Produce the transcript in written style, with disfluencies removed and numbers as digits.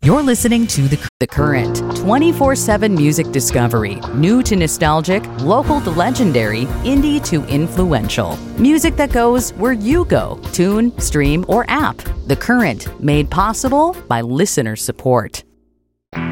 You're listening to The Current, 24/7 music discovery. New to nostalgic, local to legendary, indie to influential. Music that goes where you go. Tune, stream, or app. The Current, made possible by listener support.